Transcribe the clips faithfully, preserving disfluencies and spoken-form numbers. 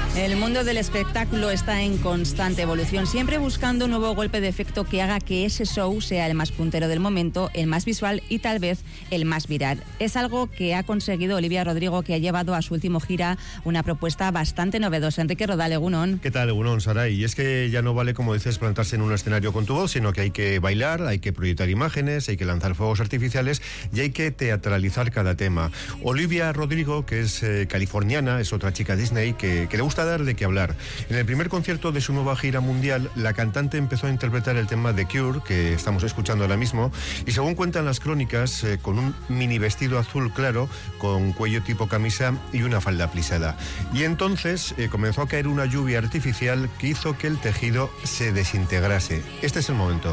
El mundo del espectáculo está en constante evolución, siempre buscando un nuevo golpe de efecto que haga que ese show sea el más puntero del momento, el más visual y tal vez el más viral. Es algo que ha conseguido Olivia Rodrigo, que ha llevado a su último gira una propuesta bastante novedosa. Enrique Rodal, egunon. ¿Qué tal, egunon, Saray? Y es que ya no vale, como dices, plantarse en un escenario con tu voz, sino que hay que bailar, hay que proyectar imágenes, hay que lanzar fuegos artificiales y hay que teatralizar cada tema. Olivia Rodrigo, que es eh, californiana, es otra chica Disney que, que le gusta dar de qué hablar. En el primer concierto de su nueva gira mundial, la cantante empezó a interpretar el tema The Cure, que estamos escuchando ahora mismo, y según cuentan las crónicas, eh, con un mini vestido azul claro, con cuello tipo camisa y una falda plisada. Y entonces eh, comenzó a caer una lluvia artificial que hizo que el tejido se desintegrase. Este es el momento.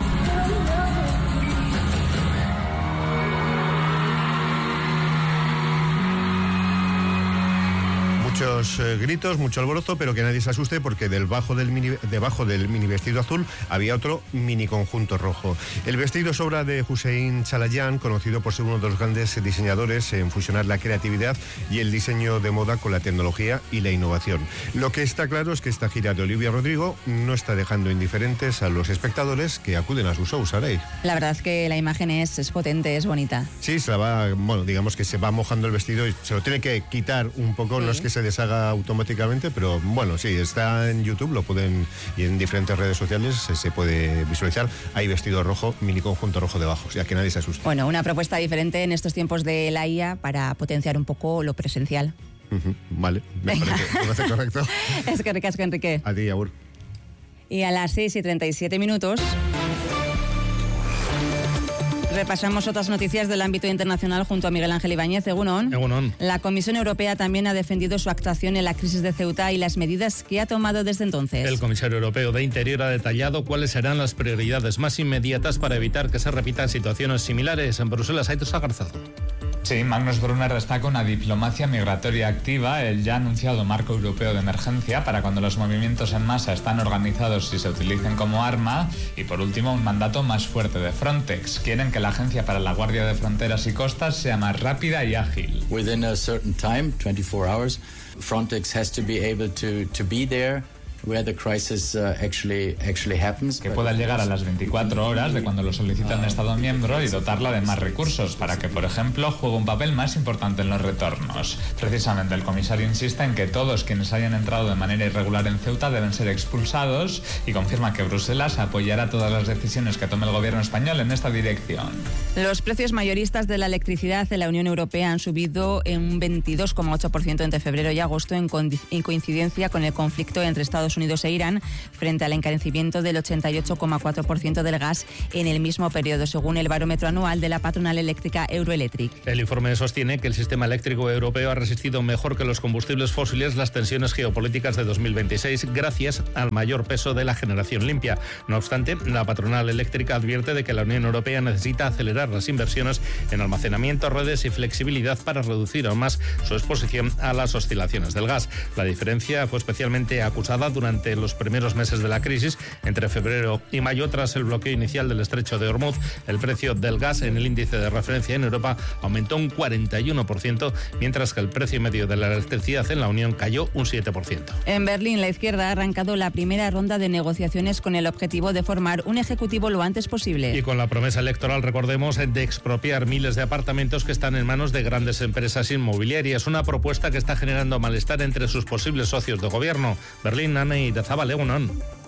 Muchos eh, gritos, mucho alborozo, pero que nadie se asuste porque debajo del, mini, debajo del mini vestido azul había otro mini conjunto rojo. El vestido es obra de Hussein Chalayan, conocido por ser uno de los grandes diseñadores en fusionar la creatividad y el diseño de moda con la tecnología y la innovación. Lo que está claro es que esta gira de Olivia Rodrigo no está dejando indiferentes a los espectadores que acuden a sus shows, Arey. La verdad es que la imagen es, es potente, es bonita. Sí, se la va, bueno, digamos que se va mojando el vestido y se lo tiene que quitar un poco, sí. No es que se deshaga automáticamente, pero bueno, sí, está en YouTube, lo pueden, y en diferentes redes sociales se, se puede visualizar. Hay vestido rojo, mini conjunto rojo debajo, o sea que nadie se asuste. Bueno, una propuesta diferente en estos tiempos de la I A para potenciar un poco lo presencial. Uh-huh, vale, me parece, me parece correcto. Es que ricasco, Enrique. A ti, Agur. Y a las seis y treinta y siete minutos... repasamos otras noticias del ámbito internacional junto a Miguel Ángel Ibáñez. Egunon. Egunon. La Comisión Europea también ha defendido su actuación en la crisis de Ceuta y las medidas que ha tomado desde entonces. El comisario europeo de Interior ha detallado cuáles serán las prioridades más inmediatas para evitar que se repitan situaciones similares. En Bruselas, Aitor Sagarzazu. Sí, Magnus Brunner destaca una diplomacia migratoria activa, el ya anunciado marco europeo de emergencia para cuando los movimientos en masa están organizados y se utilicen como arma, y por último un mandato más fuerte de Frontex. Quieren que la Agencia para la Guardia de Fronteras y Costas sea más rápida y ágil. Within a certain time, twenty-four hours, Frontex has to be able to, to be there where the crisis uh, actually, actually happens. Que pueda llegar a las veinticuatro horas de cuando lo solicita un Estado miembro y dotarla de más recursos para que, por ejemplo, juegue un papel más importante en los retornos. Precisamente el comisario insiste en que todos quienes hayan entrado de manera irregular en Ceuta deben ser expulsados y confirma que Bruselas apoyará todas las decisiones que tome el gobierno español en esta dirección. Los precios mayoristas de la electricidad en la Unión Europea han subido en un veintidós coma ocho por ciento entre febrero y agosto en, en coincidencia con el conflicto entre Estados Unidos e Irán, frente al encarecimiento del ochenta y ocho coma cuatro por ciento del gas en el mismo periodo, según el barómetro anual de la patronal eléctrica Euroelectric. El informe sostiene que el sistema eléctrico europeo ha resistido mejor que los combustibles fósiles las tensiones geopolíticas de dos mil veintiséis, gracias al mayor peso de la generación limpia. No obstante, la patronal eléctrica advierte de que la Unión Europea necesita acelerar las inversiones en almacenamiento, redes y flexibilidad para reducir aún más su exposición a las oscilaciones del gas. La diferencia fue especialmente acusada durante los primeros meses de la crisis, entre febrero y mayo, tras el bloqueo inicial del estrecho de Hormuz. El precio del gas en el índice de referencia en Europa aumentó un cuarenta y uno por ciento, mientras que el precio medio de la electricidad en la Unión cayó un siete por ciento. En Berlín, la izquierda ha arrancado la primera ronda de negociaciones con el objetivo de formar un ejecutivo lo antes posible. Y con la promesa electoral, recordemos, de expropiar miles de apartamentos que están en manos de grandes empresas inmobiliarias. Una propuesta que está generando malestar entre sus posibles socios de gobierno. Berlín, Anne y Dazabal, egunon.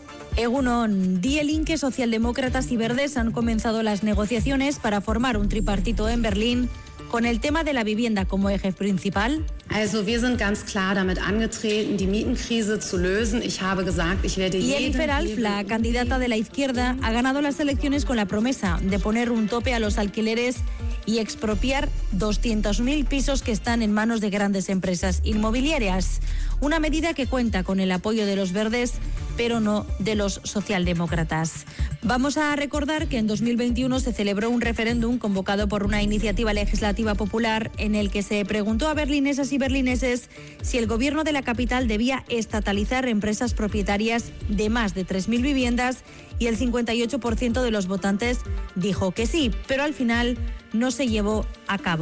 Egunon, Die Linke, socialdemócratas y verdes han comenzado las negociaciones para formar un tripartito en Berlín con el tema de la vivienda como eje principal. Also, wir sind ganz klar damit angetreten, die Mietenkrise zu lösen. Ich habe gesagt, ich werde Y Eli Feralf, la candidata de la izquierda, ha ganado las elecciones con la promesa de poner un tope a los alquileres y expropiar doscientos mil pisos que están en manos de grandes empresas inmobiliarias. Una medida que cuenta con el apoyo de los verdes, pero no de los socialdemócratas. Vamos a recordar que en dos mil veintiuno se celebró un referéndum convocado por una iniciativa legislativa popular en el que se preguntó a berlinesas y berlineses si el gobierno de la capital debía estatalizar empresas propietarias de más de tres mil viviendas, y el cincuenta y ocho por ciento de los votantes dijo que sí, pero al final no se llevó a cabo.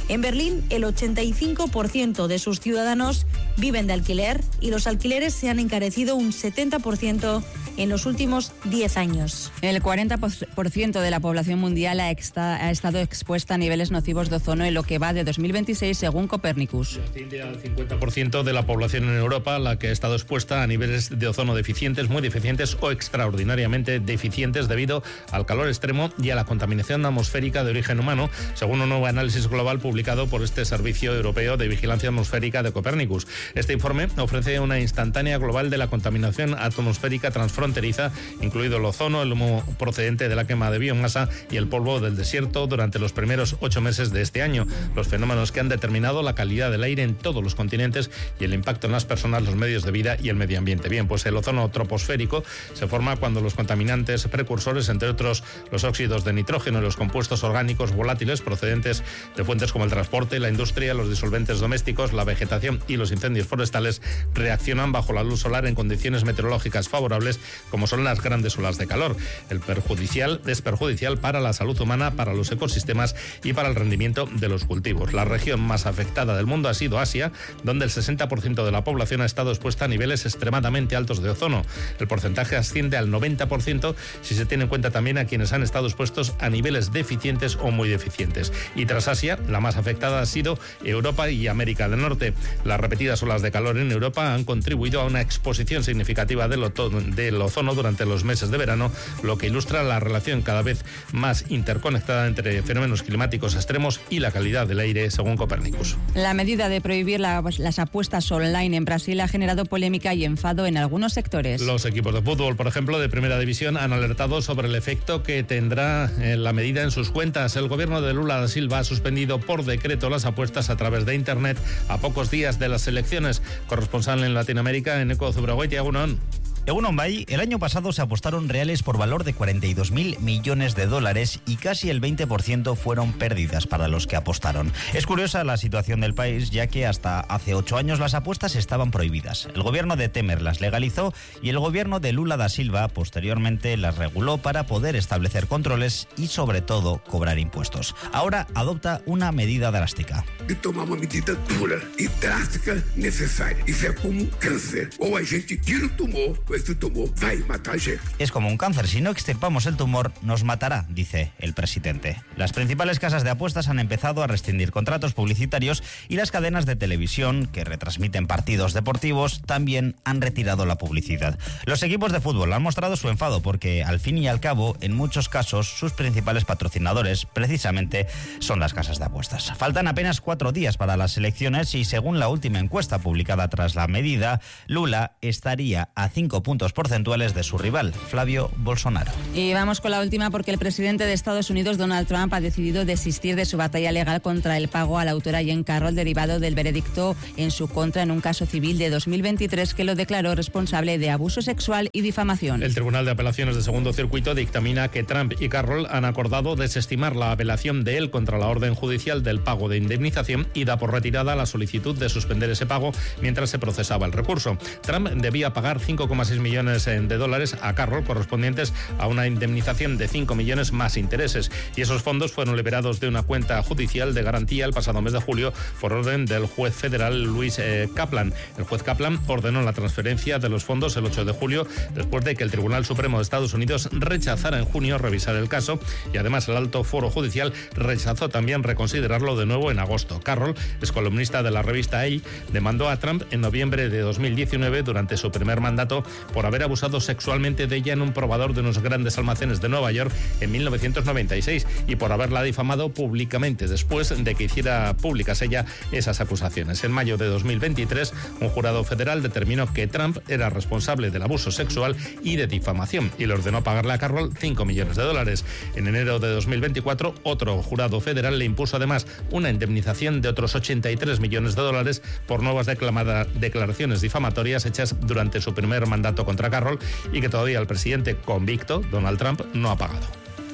En Berlín, el ochenta y cinco por ciento de sus ciudadanos viven de alquiler y los alquileres se han encarecido un setenta por ciento en los últimos diez años. El cuarenta por ciento de la población mundial ha, exta, ha estado expuesta a niveles nocivos de ozono en lo que va de dos mil veintiséis, según Copernicus. Asciende al cincuenta por ciento de la población en Europa la que ha estado expuesta a niveles de ozono deficientes, muy deficientes o extraordinariamente deficientes debido al calor extremo y a la contaminación atmosférica de origen humano, según un nuevo análisis global publicado por este Servicio Europeo de Vigilancia Atmosférica de Copernicus. Este informe ofrece una instantánea global de la contaminación atmosférica transfronteriza, incluido el ozono, el humo procedente de la quema de biomasa y el polvo del desierto durante los primeros ocho meses de este año, los fenómenos que han determinado la calidad del aire en todos los continentes y el impacto en las personas, los medios de vida y el medio ambiente. Bien, pues el ozono troposférico se forma cuando los contaminantes precursores, entre otros los óxidos de nitrógeno y los compuestos orgánicos volátiles procedentes de fuentes como el transporte, la industria, los disolventes domésticos, la vegetación y los incendios forestales, reaccionan bajo la luz solar en condiciones meteorológicas favorables, como son las grandes olas de calor. El perjudicial es perjudicial para la salud humana, para los ecosistemas y para el rendimiento de los cultivos. La región más afectada del mundo ha sido Asia, donde el sesenta por ciento de la población ha estado expuesta a niveles extremadamente altos de ozono. El porcentaje asciende al noventa por ciento si se tiene en cuenta también a quienes han estado expuestos a niveles deficientes o muy deficientes. Y tras Asia, la más afectada ha sido Europa y América del Norte. Las repetidas olas de calor en Europa han contribuido a una exposición significativa del, del ozono durante los meses de verano, lo que ilustra la relación cada vez más interconectada entre fenómenos climáticos extremos y la calidad del aire, según Copernicus. La medida de prohibir la, las apuestas online en Brasil ha generado polémica y enfado en algunos sectores. Los equipos de fútbol, por ejemplo, de Primera División, han alertado sobre el efecto que tendrá la medida en sus cuentas. El gobierno de Lula da Silva ha suspendido por decreto las apuestas a través de Internet a pocos días de las elecciones. Corresponsal en Latinoamérica, en Eco Zubragoitia, Egunon. Egunon Bay, el año pasado se apostaron reales por valor de cuarenta y dos mil millones de dólares y casi el veinte por ciento fueron pérdidas para los que apostaron. Es curiosa la situación del país, ya que hasta hace ocho años las apuestas estaban prohibidas. El gobierno de Temer las legalizó y el gobierno de Lula da Silva posteriormente las reguló para poder establecer controles y sobre todo cobrar impuestos. Ahora adopta una medida drástica. De tomar una medida dura y drástica necesaria. Eso es como un cáncer. O a gente tira el tumor. Este tumor va a matar gente. Es como un cáncer, si no extirpamos el tumor, nos matará, dice el presidente. Las principales casas de apuestas han empezado a rescindir contratos publicitarios y las cadenas de televisión que retransmiten partidos deportivos también han retirado la publicidad. Los equipos de fútbol han mostrado su enfado porque, al fin y al cabo, en muchos casos, sus principales patrocinadores, precisamente, son las casas de apuestas. Faltan apenas cuatro días para las elecciones y, según la última encuesta publicada tras la medida, Lula estaría a cinco puntos porcentuales de su rival, Flavio Bolsonaro. Y vamos con la última porque el presidente de Estados Unidos, Donald Trump, ha decidido desistir de su batalla legal contra el pago a la autora Jean Carroll derivado del veredicto en su contra en un caso civil de dos mil veintitrés que lo declaró responsable de abuso sexual y difamación. El Tribunal de Apelaciones de Segundo Circuito dictamina que Trump y Carroll han acordado desestimar la apelación de él contra la orden judicial del pago de indemnización y da por retirada la solicitud de suspender ese pago mientras se procesaba el recurso. Trump debía pagar cinco coma seis millones de dólares a Carroll correspondientes a una indemnización de cinco millones más intereses y esos fondos fueron liberados de una cuenta judicial de garantía el pasado mes de julio por orden del juez federal Luis eh, Kaplan. El juez Kaplan ordenó la transferencia de los fondos el ocho de julio después de que el Tribunal Supremo de Estados Unidos rechazara en junio revisar el caso y además el alto foro judicial rechazó también reconsiderarlo de nuevo en agosto. Carroll, es columnista de la revista Elle, demandó a Trump en noviembre de dos mil diecinueve durante su primer mandato por haber abusado sexualmente de ella en un probador de unos grandes almacenes de Nueva York en mil novecientos noventa y seis y por haberla difamado públicamente después de que hiciera públicas ella esas acusaciones. En mayo de dos mil veintitrés, un jurado federal determinó que Trump era responsable del abuso sexual y de difamación y le ordenó pagarle a Carroll cinco millones de dólares. En enero de dos mil veinticuatro, otro jurado federal le impuso además una indemnización de otros ochenta y tres millones de dólares por nuevas declaraciones difamatorias hechas durante su primer mandato contra Carroll y que todavía el presidente convicto, Donald Trump, no ha pagado.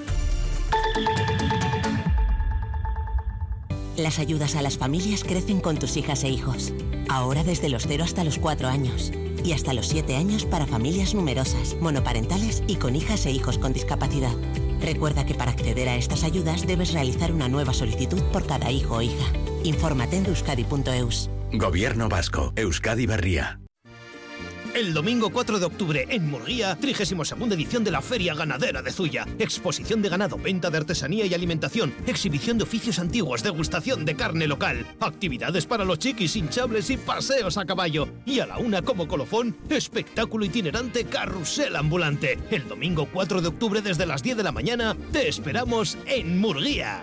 Las ayudas a las familias crecen con tus hijas e hijos. Ahora desde los cero hasta los cuatro años. Y hasta los siete años para familias numerosas, monoparentales y con hijas e hijos con discapacidad. Recuerda que para acceder a estas ayudas debes realizar una nueva solicitud por cada hijo o hija. Infórmate en euskadi punto eus. Gobierno vasco, Euskadi Berria. El domingo cuatro de octubre en Murguía, trigésima segunda edición de la Feria Ganadera de Zuya. Exposición de ganado, venta de artesanía y alimentación, exhibición de oficios antiguos, degustación de carne local, actividades para los chiquis hinchables y paseos a caballo. Y a la una como colofón, espectáculo itinerante carrusel ambulante. El domingo cuatro de octubre desde las diez de la mañana te esperamos en Murguía.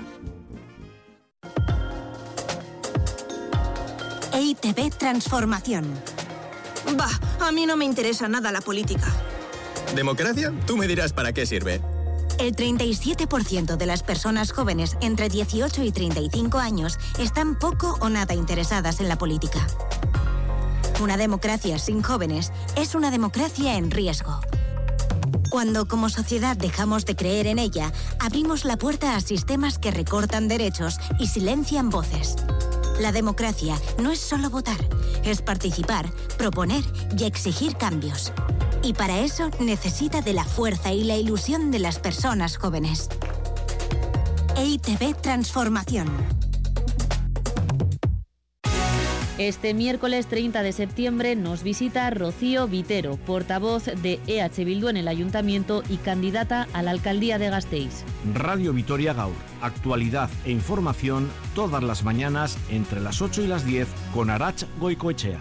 E I Te Be Transformación. Bah, a mí no me interesa nada la política. ¿Democracia? Tú me dirás para qué sirve. El treinta y siete por ciento de las personas jóvenes entre dieciocho y treinta y cinco años están poco o nada interesadas en la política. Una democracia sin jóvenes es una democracia en riesgo. Cuando como sociedad dejamos de creer en ella, abrimos la puerta a sistemas que recortan derechos y silencian voces. La democracia no es solo votar, es participar, proponer y exigir cambios. Y para eso necesita de la fuerza y la ilusión de las personas jóvenes. E I Te Be Transformación. Este miércoles treinta de septiembre nos visita Rocío Vitero, portavoz de E H Bildu en el Ayuntamiento y candidata a la Alcaldía de Gasteiz. Radio Vitoria Gaur, actualidad e información todas las mañanas entre las ocho y las diez con Arach Goicoechea.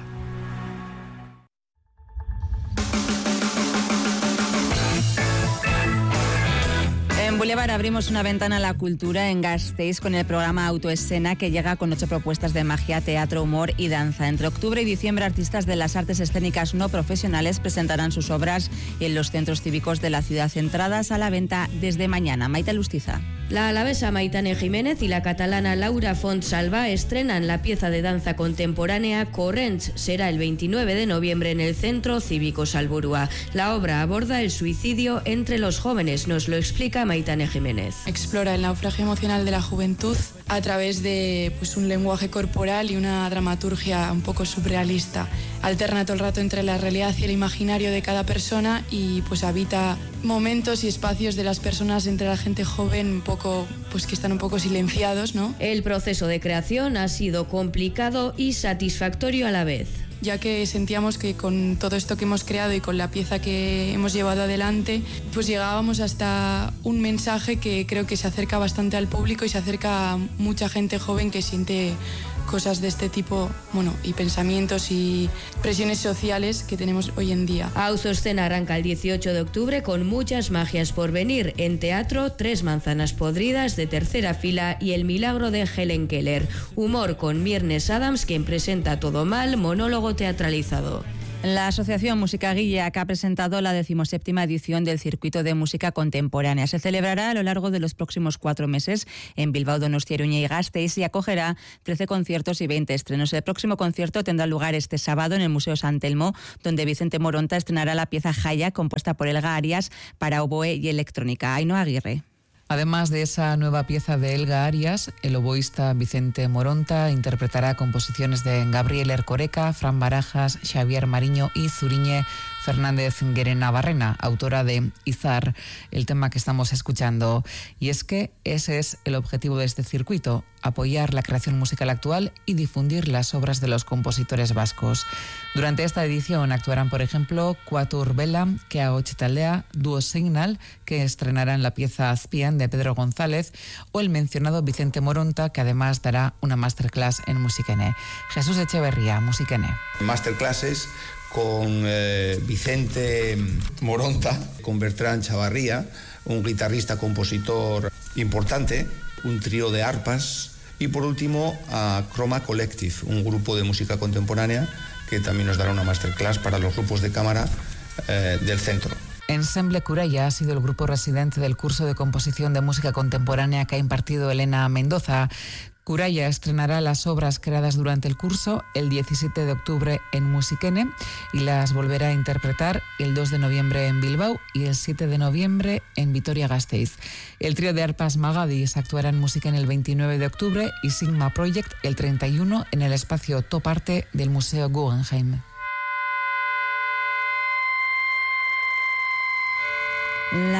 En Boulevard abrimos una ventana a la cultura en Gasteiz con el programa Autoescena, que llega con ocho propuestas de magia, teatro, humor y danza. Entre octubre y diciembre, artistas de las artes escénicas no profesionales presentarán sus obras en los centros cívicos de la ciudad, entradas a la venta desde mañana. Maite Lustiza. La alavesa Maitane Jiménez y la catalana Laura Fontsalva estrenan la pieza de danza contemporánea Corrents. Será el veintinueve de noviembre en el Centro Cívico Salburua. La obra aborda el suicidio entre los jóvenes, nos lo explica Maitane Jiménez. Explora el naufragio emocional de la juventud a través de pues, un lenguaje corporal y una dramaturgia un poco surrealista. Alterna todo el rato entre la realidad y el imaginario de cada persona y pues habita momentos y espacios de las personas entre la gente joven un poco, pues que están un poco silenciados, ¿no? El proceso de creación ha sido complicado y satisfactorio a la vez, ya que sentíamos que con todo esto que hemos creado y con la pieza que hemos llevado adelante, pues llegábamos hasta un mensaje que creo que se acerca bastante al público y se acerca a mucha gente joven que siente cosas de este tipo, bueno, y pensamientos y presiones sociales que tenemos hoy en día. Autoescena arranca el dieciocho de octubre con muchas magias por venir. En teatro, Tres manzanas podridas de tercera fila y El milagro de Helen Keller. Humor con Miernes Adams, quien presenta Todo mal, monólogo teatralizado. La Asociación Música Guillac ha presentado la decimoséptima edición del Circuito de Música Contemporánea. Se celebrará a lo largo de los próximos cuatro meses en Bilbao, Donostia, Iruña y Gasteiz y acogerá trece conciertos y veinte estrenos. El próximo concierto tendrá lugar este sábado en el Museo San Telmo, donde Vicente Moronta estrenará la pieza Jaya, compuesta por Elga Arias para oboe y electrónica. Ainhoa Aguirre. Además de esa nueva pieza de Elga Arias, el oboísta Vicente Moronta interpretará composiciones de Gabriel Ercoreca, Fran Barajas, Xavier Mariño y Zuriñe Fernández Guerena Barrena, autora de Izar, el tema que estamos escuchando. Y es que ese es el objetivo de este circuito, apoyar la creación musical actual y difundir las obras de los compositores vascos. Durante esta edición actuarán, por ejemplo, Quatur Vela, Kea Ochitaldea, Dúo Signal, que estrenarán la pieza Azpian de Pedro González, o el mencionado Vicente Moronta, que además dará una masterclass en Musikene. Jesús Echeverría, Musikene. Masterclasses con eh, Vicente Moronta, con Bertrán Chavarría, un guitarrista compositor importante, un trío de arpas, y por último a Chroma Collective, un grupo de música contemporánea que también nos dará una masterclass para los grupos de cámara eh, del centro. Ensemble Curaya ha sido el grupo residente del curso de composición de música contemporánea que ha impartido Elena Mendoza. Curaya estrenará las obras creadas durante el curso el diecisiete de octubre en Musikene y las volverá a interpretar el dos de noviembre en Bilbao y el siete de noviembre en Vitoria-Gasteiz. El trío de arpas Magadis actuará en Musikene el veintinueve de octubre y Sigma Project el treinta y uno en el espacio Top Arte del Museo Guggenheim. La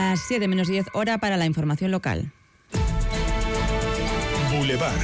Las siete menos diez, hora para la información local. Boulevard.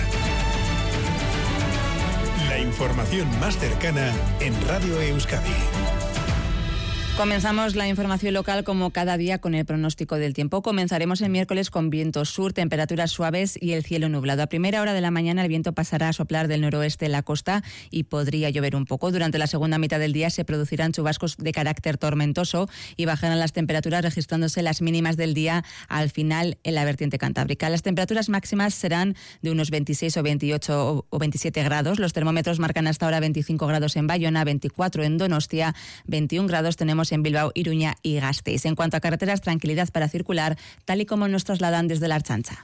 La información más cercana en Radio Euskadi. Comenzamos la información local como cada día con el pronóstico del tiempo. Comenzaremos el miércoles con viento sur, temperaturas suaves y el cielo nublado. A primera hora de la mañana el viento pasará a soplar del noroeste en la costa y podría llover un poco. Durante la segunda mitad del día se producirán chubascos de carácter tormentoso y bajarán las temperaturas, registrándose las mínimas del día al final en la vertiente cantábrica. Las temperaturas máximas serán de unos veintiséis o veintiocho o veintisiete grados. Los termómetros marcan hasta ahora veinticinco grados en Bayona, veinticuatro en Donostia, veintiún grados tenemos en Bilbao, Iruña y Gasteiz. En cuanto a carreteras, tranquilidad para circular, tal y como nos trasladan desde la Archancha.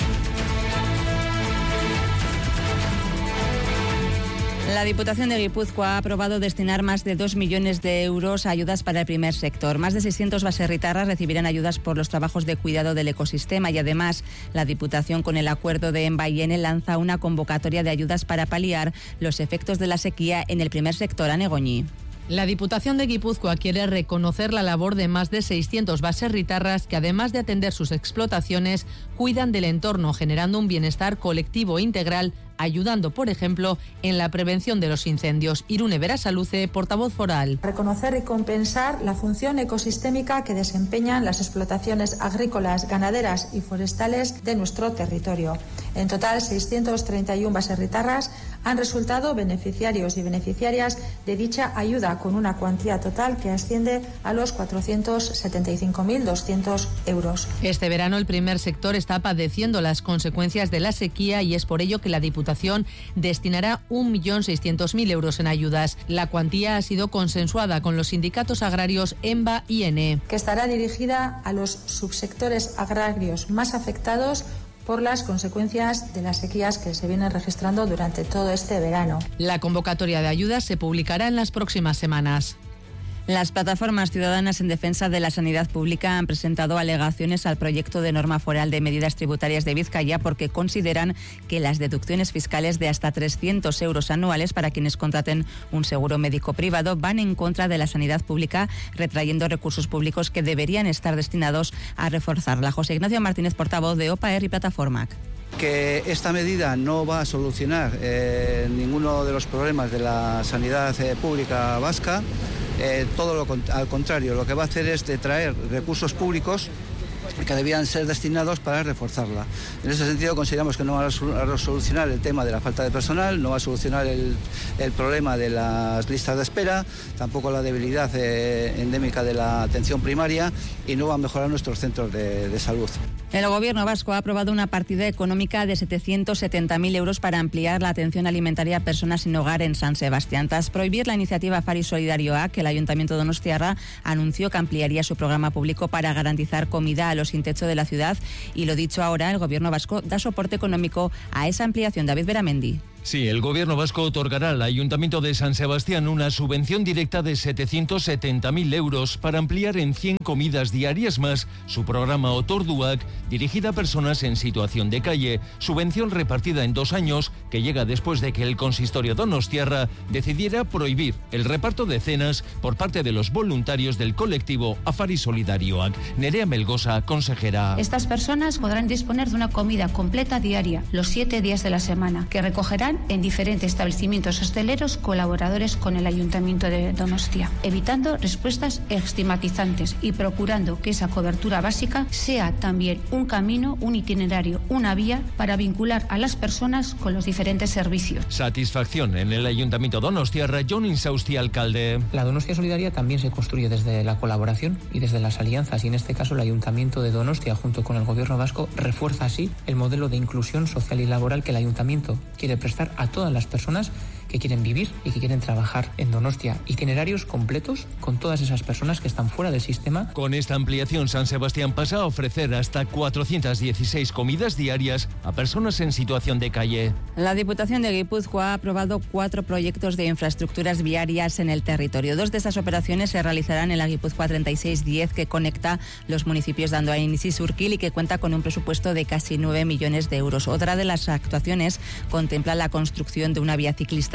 La Diputación de Guipúzcoa ha aprobado destinar más de dos millones de euros a ayudas para el primer sector. Más de seiscientos baserritarras recibirán ayudas por los trabajos de cuidado del ecosistema y además la Diputación, con el acuerdo de Envaiene, lanza una convocatoria de ayudas para paliar los efectos de la sequía en el primer sector. Anegoñi. La Diputación de Guipúzcoa quiere reconocer la labor de más de seiscientos baserritarras que, además de atender sus explotaciones, cuidan del entorno, generando un bienestar colectivo e integral, ayudando, por ejemplo, en la prevención de los incendios. Irune Berasaluce, portavoz foral. Reconocer y compensar la función ecosistémica que desempeñan las explotaciones agrícolas, ganaderas y forestales de nuestro territorio. En total, seiscientos treinta y uno baserritarras han resultado beneficiarios y beneficiarias de dicha ayuda, con una cuantía total que asciende a los cuatrocientos setenta y cinco mil doscientos euros. Este verano el primer sector está padeciendo las consecuencias de la sequía y es por ello que la Diputación destinará un millón seiscientos mil euros en ayudas. La cuantía ha sido consensuada con los sindicatos agrarios EMBA y ENE. Que estará dirigida a los subsectores agrarios más afectados por las consecuencias de las sequías que se vienen registrando durante todo este verano. La convocatoria de ayudas se publicará en las próximas semanas. Las plataformas ciudadanas en defensa de la sanidad pública han presentado alegaciones al proyecto de norma foral de medidas tributarias de Vizcaya porque consideran que las deducciones fiscales de hasta trescientos euros anuales para quienes contraten un seguro médico privado van en contra de la sanidad pública, retrayendo recursos públicos que deberían estar destinados a reforzarla. José Ignacio Martínez, portavoz de OPAER y Plataformac. Que esta medida no va a solucionar eh, ninguno de los problemas de la sanidad eh, pública vasca. Eh, todo lo al contrario, lo que va a hacer es detraer recursos públicos que debían ser destinados para reforzarla. En ese sentido consideramos que no va a solucionar el tema de la falta de personal, no va a solucionar el, el problema de las listas de espera, tampoco la debilidad eh, endémica de la atención primaria y no va a mejorar nuestros centros de, de salud. El Gobierno vasco ha aprobado una partida económica de setecientos setenta mil euros para ampliar la atención alimentaria a personas sin hogar en San Sebastián. Tras prohibir la iniciativa Afari Solidarioak, el Ayuntamiento de Donostiarra anunció que ampliaría su programa público para garantizar comida a los sin techo de la ciudad y, lo dicho ahora, el Gobierno vasco da soporte económico a esa ampliación. David Beramendi. Sí, el Gobierno vasco otorgará al Ayuntamiento de San Sebastián una subvención directa de setecientos setenta mil euros para ampliar en cien comidas diarias más su programa Otorduak, dirigida a personas en situación de calle. Subvención repartida en dos años que llega después de que el consistorio donostiarra decidiera prohibir el reparto de cenas por parte de los voluntarios del colectivo Afari Solidarioak. Nerea Melgosa, consejera. Estas personas podrán disponer de una comida completa diaria los siete días de la semana, que recogerán en diferentes establecimientos hosteleros colaboradores con el Ayuntamiento de Donostia, evitando respuestas estigmatizantes y procurando que esa cobertura básica sea también un camino, un itinerario, una vía para vincular a las personas con los diferentes servicios. Satisfacción en el Ayuntamiento donostiarra. Jon Insausti, alcalde. La Donostia Solidaria también se construye desde la colaboración y desde las alianzas, y en este caso el Ayuntamiento de Donostia junto con el Gobierno vasco refuerza así el modelo de inclusión social y laboral que el Ayuntamiento quiere prestar a todas las personas que quieren vivir y que quieren trabajar en Donostia. Itinerarios completos con todas esas personas que están fuera del sistema. Con esta ampliación, San Sebastián pasa a ofrecer hasta cuatrocientas dieciséis comidas diarias a personas en situación de calle. La Diputación de Guipúzcoa ha aprobado cuatro proyectos de infraestructuras viarias en el territorio. Dos de esas operaciones se realizarán en la Guipúzcoa treinta y seis diez, que conecta los municipios de Andoain y Sisurquil y que cuenta con un presupuesto de casi nueve millones de euros. Otra de las actuaciones contempla la construcción de una vía ciclista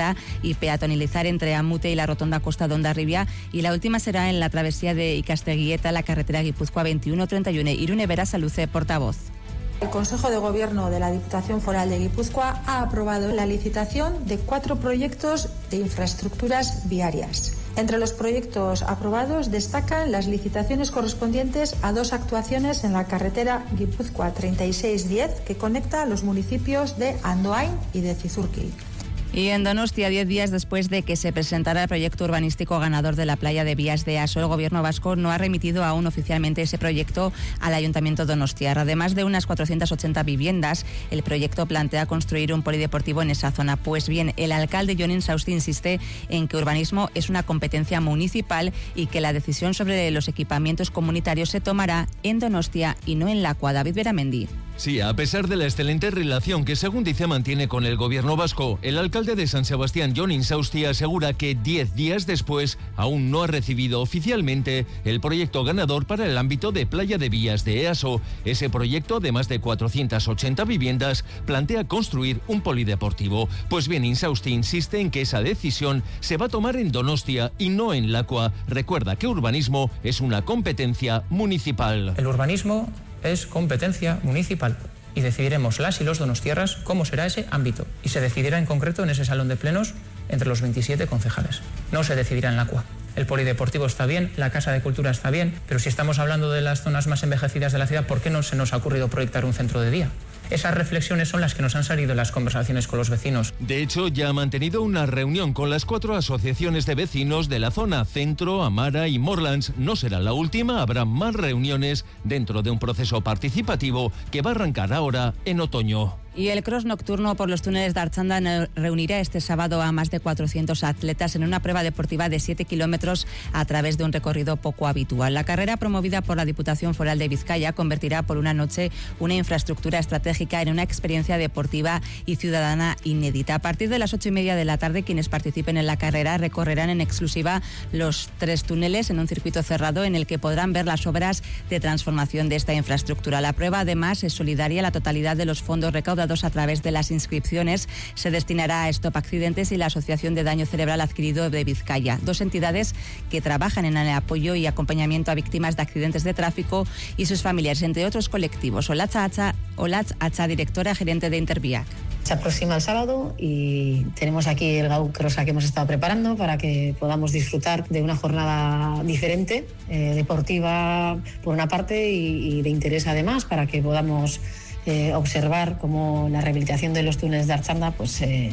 bicicleta y peatonalizar entre Amute y la rotonda Costa de Hondarribia, y la última será en la travesía de Ikasteguieta, la carretera Guipúzcoa veintiuno treinta y uno. Irune Berasaluce, portavoz. El Consejo de Gobierno de la Diputación Foral de Guipúzcoa ha aprobado la licitación de cuatro proyectos de infraestructuras viarias. Entre los proyectos aprobados destacan las licitaciones correspondientes a dos actuaciones en la carretera Guipúzcoa treinta y seis diez, que conecta a los municipios de Andoain y de Cizurkil. Y en Donostia, diez días después de que se presentara el proyecto urbanístico ganador de la playa de Vías de Aso, el Gobierno vasco no ha remitido aún oficialmente ese proyecto al Ayuntamiento donostiarra. Además de unas cuatrocientas ochenta viviendas, el proyecto plantea construir un polideportivo en esa zona. Pues bien, el alcalde Jon Insausti insiste en que urbanismo es una competencia municipal y que la decisión sobre los equipamientos comunitarios se tomará en Donostia y no en Lakua. David Beramendi. Sí, a pesar de la excelente relación que, según dice, mantiene con el Gobierno vasco, el alcalde de San Sebastián, Jon Insausti, asegura que diez días después aún no ha recibido oficialmente el proyecto ganador para el ámbito de Playa de Vías de Easo. Ese proyecto, de más de cuatrocientas ochenta viviendas, plantea construir un polideportivo. Pues bien, Insausti insiste en que esa decisión se va a tomar en Donostia y no en Lakua. Recuerda que urbanismo es una competencia municipal. El urbanismo es competencia municipal y decidiremos las y los donostiarras cómo será ese ámbito, y se decidirá en concreto en ese salón de plenos entre los veintisiete concejales. No se decidirá en Lakua. El polideportivo está bien, la Casa de Cultura está bien, pero si estamos hablando de las zonas más envejecidas de la ciudad, ¿por qué no se nos ha ocurrido proyectar un centro de día? Esas reflexiones son las que nos han salido en las conversaciones con los vecinos. De hecho, ya ha mantenido una reunión con las cuatro asociaciones de vecinos de la zona Centro, Amara y Morlands. No será la última, habrá más reuniones dentro de un proceso participativo que va a arrancar ahora en otoño. Y el cross nocturno por los túneles de Archanda reunirá este sábado a más de cuatrocientos atletas en una prueba deportiva de siete kilómetros a través de un recorrido poco habitual. La carrera, promovida por la Diputación Foral de Vizcaya, convertirá por una noche una infraestructura estratégica en una experiencia deportiva y ciudadana inédita. A partir de las ocho y media de la tarde, quienes participen en la carrera recorrerán en exclusiva los tres túneles en un circuito cerrado en el que podrán ver las obras de transformación de esta infraestructura. La prueba, además, es solidaria. La totalidad de los fondos recaudados a través de las inscripciones se destinará a Stop Accidentes y la Asociación de Daño Cerebral Adquirido de Vizcaya, dos entidades que trabajan en el apoyo y acompañamiento a víctimas de accidentes de tráfico y sus familiares, entre otros colectivos. Olatz Acha, Olatz Acha, directora gerente de Interviac. Se aproxima el sábado y tenemos aquí el Gau Crossa que hemos estado preparando para que podamos disfrutar de una jornada diferente, eh, deportiva por una parte y, y de interés además, para que podamos Eh, observar cómo la rehabilitación de los túneles de Archanda pues, eh,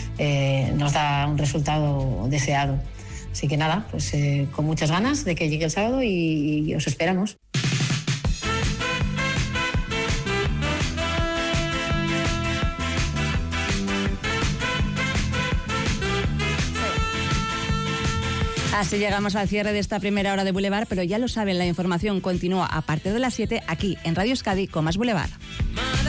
eh, nos da un resultado deseado. Así que nada, pues eh, con muchas ganas de que llegue el sábado y, y os esperamos. Así llegamos al cierre de esta primera hora de Boulevard, pero ya lo saben, la información continúa a partir de las siete aquí en Radio Euskadi con más Boulevard.